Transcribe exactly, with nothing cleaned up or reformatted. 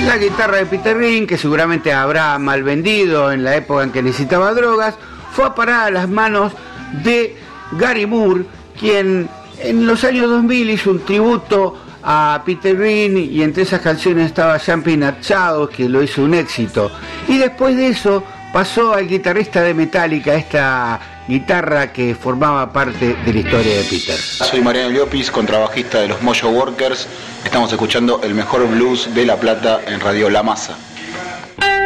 La guitarra de Peter Green, que seguramente habrá mal vendido en la época en que necesitaba drogas, fue a parar a las manos de Gary Moore, quien en los años dos mil hizo un tributo a Peter Green, y entre esas canciones estaba Jumping at Shadows, que lo hizo un éxito. Y después de eso pasó al guitarrista de Metallica, esta guitarra que formaba parte de la historia de Peter. Soy Mariano Llopis, contrabajista de los Mojo Workers. Estamos escuchando el mejor blues de La Plata en Radio La Masa.